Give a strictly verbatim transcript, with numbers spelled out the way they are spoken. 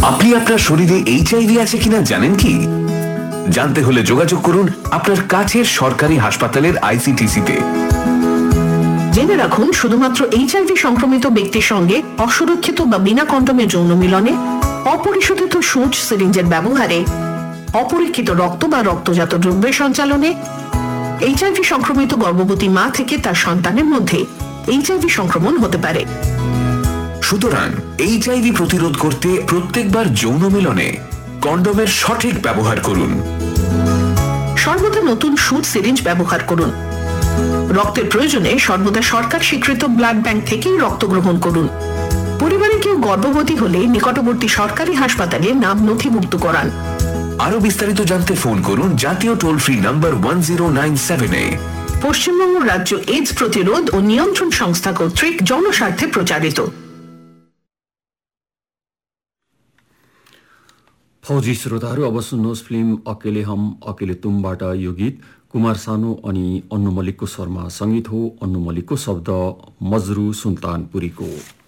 আপনি আপনার শরীরে এইচআইভি আছে কিনা জানেন কি? জানতে হলে যোগাযোগ করুন আপনার কাছের সরকারি হাসপাতালের আইসিটিসি তে। জেনে রাখুন, শুধুমাত্র এইচআইভি সংক্রমিত ব্যক্তির সঙ্গে অসুরক্ষিত বা বিনা কন্ডোমে যৌন মিলনে, অপরিশোধিত সূচ সিরিঞ্জের ব্যবহারে, অপরীক্ষিত রক্ত বা রক্তজাত দ্রব্যের সঞ্চালনে, এইচআইভি সংক্রমিত গর্ভবতী মা থেকে তার সন্তানের মধ্যে এইচআইভি সংক্রমণ হতে পারে। সুতরাং এইচআইভি প্রতিরোধ করতে প্রত্যেকবার যৌন মিলনে কন্ডোমের সঠিক ব্যবহার করুন। সর্বদা নতুন সূচ সিরিঞ্জ ব্যবহার করুন। রক্তের প্রয়োজনে সর্বদা সরকার স্বীকৃত ব্লাড ব্যাংক থেকেই রক্ত গ্রহণ করুন। পরিবারে কেউ গর্ভবতী হলে নিকটবর্তী সরকারি হাসপাতালে নাম নথিভুক্ত করান। আরো বিস্তারিত জানতে ফোন করুন জাতীয় toll free number one zero nine seven এ। পশ্চিমবঙ্গ রাজ্য এইডস প্রতিরোধ ও নিয়ন্ত্রণ সংস্থা কর্তৃক জনস্বার্থে প্রচারিত। फौजी श्रोताहरू, अब सुन्नुहोस् फिल्म अकेले हम अकेले तुमबाट यो गीत कुमार सानु अनि अन्नु मल्लिकको स्वरमा। सङ्गीत हो अन्नु मल्लिकको, शब्द मजरू सुल्तानपुरीको।